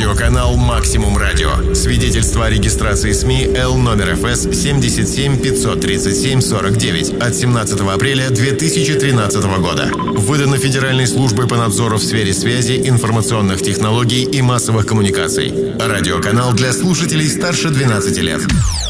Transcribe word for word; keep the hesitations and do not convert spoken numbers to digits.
Радиоканал «Максимум Радио». Свидетельство о регистрации СМИ Л номер эф эс семьдесят семь пятьсот тридцать семь сорок девять от семнадцатого апреля две тысячи тринадцатого года. Выдано Федеральной службой по надзору в сфере связи, информационных технологий и массовых коммуникаций. Радиоканал для слушателей старше двенадцати лет.